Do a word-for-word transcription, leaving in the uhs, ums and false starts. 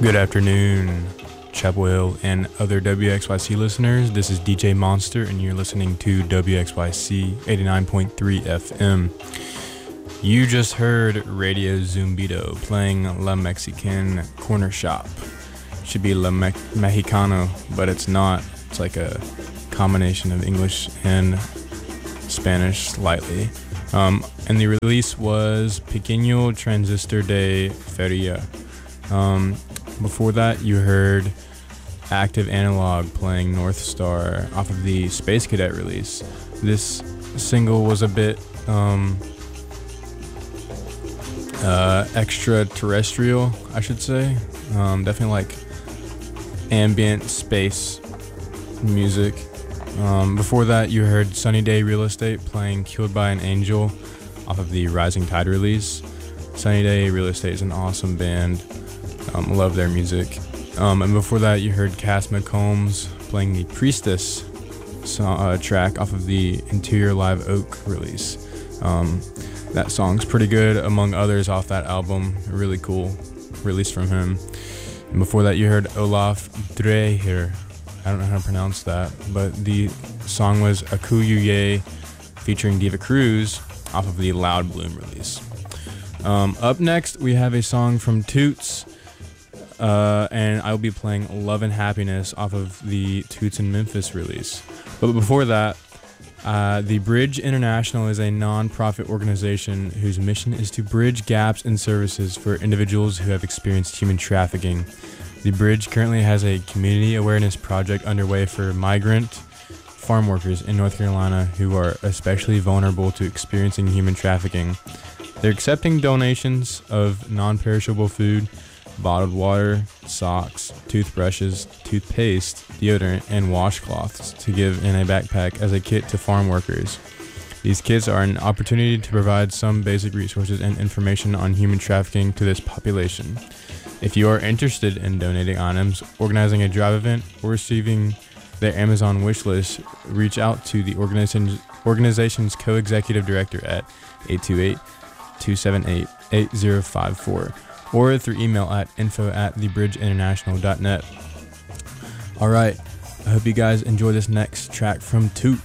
Good afternoon, Chapel Hill and other W X Y C listeners. This is D J Monster, and you're listening to W X Y C eighty-nine point three F M. You just heard Radio Zumbito playing La Mexican Corner Shop. Should be La Me- Mexicano, but it's not. It's like a combination of English and Spanish slightly. Um, and the release was Pequeño Transistor de Feria. Um, before that, you heard Active Analog playing North Star off of the Space Cadet release. This single was a bit um, uh, extraterrestrial, I should say. Um, definitely like ambient space music. Um, before that, you heard Sunny Day Real Estate playing Killed by an Angel off of the Rising Tide release. Sunny Day Real Estate is an awesome band. Um, love their music. Um, and before that, you heard Cass McCombs playing the Priestess song, uh, track off of the Interior Live Oak release. Um, that song's pretty good, among others off that album. Really cool release from him. And before that, you heard Olaf Dreher. I don't know how to pronounce that, but the song was Akuyu featuring Diva Cruz off of the Loud Bloom release. Um, up next, we have a song from Toots, uh, and I'll be playing Love and Happiness off of the Toots in Memphis release. But before that, uh, the Bridge International is a non-profit organization whose mission is to bridge gaps in services for individuals who have experienced human trafficking. The Bridge currently has a community awareness project underway for migrant farm workers in North Carolina who are especially vulnerable to experiencing human trafficking. They're accepting donations of non-perishable food, bottled water, socks, toothbrushes, toothpaste, deodorant, and washcloths to give in a backpack as a kit to farm workers. These kits are an opportunity to provide some basic resources and information on human trafficking to this population. If you are interested in donating items, organizing a drive event, or receiving their Amazon wish list, reach out to the organization's, organization's co-executive director at eight two eight, two seven eight, eight zero five four or through email at info at thebridgeinternational dot net. Alright, I hope you guys enjoy this next track from Toot.